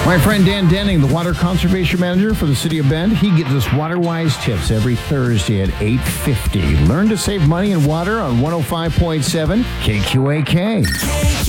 My friend Dan Denning, the Water Conservation Manager for the City of Bend, he gives us water-wise tips every Thursday at 8:50. Learn to save money and water on 105.7 KQAK.